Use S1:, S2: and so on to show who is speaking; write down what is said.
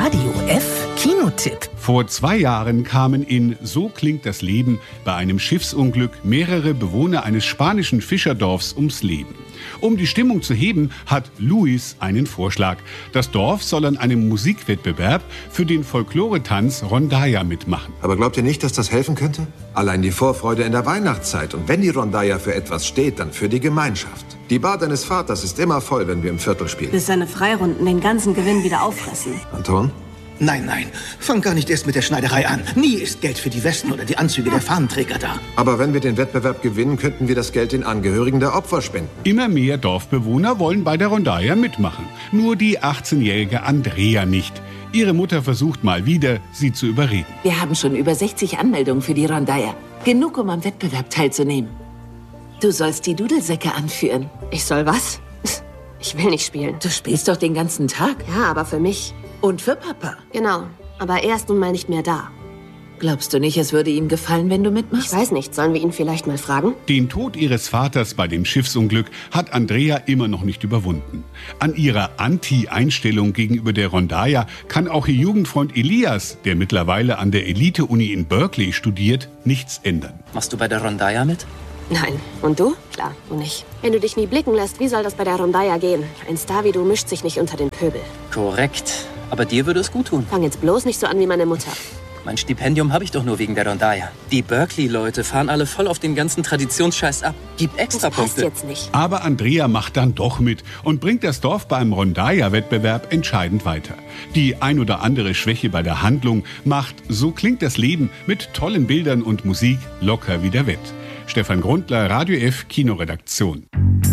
S1: Radio F Kinotipp.
S2: Vor 2 Jahren kamen in So klingt das Leben bei einem Schiffsunglück mehrere Bewohner eines spanischen Fischerdorfs ums Leben. Um die Stimmung zu heben, hat Luis einen Vorschlag. Das Dorf soll an einem Musikwettbewerb für den Folklore-Tanz Rondalla mitmachen.
S3: Aber glaubt ihr nicht, dass das helfen könnte? Allein die Vorfreude in der Weihnachtszeit. Und wenn die Rondalla für etwas steht, dann für die Gemeinschaft. Die Bar deines Vaters ist immer voll, wenn wir im Viertel spielen.
S4: Bis seine Freirunden den ganzen Gewinn wieder auffressen.
S3: Anton?
S5: Nein, fang gar nicht erst mit der Schneiderei an. Nie ist Geld für die Westen oder die Anzüge der Fahnenträger da.
S3: Aber wenn wir den Wettbewerb gewinnen, könnten wir das Geld den Angehörigen der Opfer spenden.
S2: Immer mehr Dorfbewohner wollen bei der Rondalla mitmachen. Nur die 18-jährige Andrea nicht. Ihre Mutter versucht mal wieder, sie zu überreden.
S6: Wir haben schon über 60 Anmeldungen für die Rondalla. Genug, um am Wettbewerb teilzunehmen. Du sollst die Dudelsäcke anführen.
S7: Ich soll was? Ich will nicht spielen.
S6: Du spielst doch den ganzen Tag.
S7: Ja, aber für mich.
S6: Und für Papa.
S7: Genau, aber er ist nun mal nicht mehr da.
S6: Glaubst du nicht, es würde ihm gefallen, wenn du mitmachst?
S7: Ich weiß nicht, sollen wir ihn vielleicht mal fragen?
S2: Den Tod ihres Vaters bei dem Schiffsunglück hat Andrea immer noch nicht überwunden. An ihrer Anti-Einstellung gegenüber der Rondalla kann auch ihr Jugendfreund Elias, der mittlerweile an der Elite-Uni in Berkeley studiert, nichts ändern.
S8: Machst du bei der Rondalla mit?
S7: Nein. Und du? Klar, du nicht. Wenn du dich nie blicken lässt, wie soll das bei der Rondalla gehen? Ein Star wie du mischt sich nicht unter den Pöbel.
S8: Korrekt. Aber dir würde es gut tun.
S7: Fang jetzt bloß nicht so an wie meine Mutter.
S8: Mein Stipendium habe ich doch nur wegen der Rondalla. Die Berkeley-Leute fahren alle voll auf den ganzen Traditionsscheiß ab. Gibt extra
S7: Das passt
S8: Punkte.
S7: jetzt nicht.
S2: Aber Andrea macht dann doch mit und bringt das Dorf beim Rondalla-Wettbewerb entscheidend weiter. Die ein oder andere Schwäche bei der Handlung macht So klingt das Leben mit tollen Bildern und Musik locker wieder wett. Stefan Grundler, Radio F Kinoredaktion.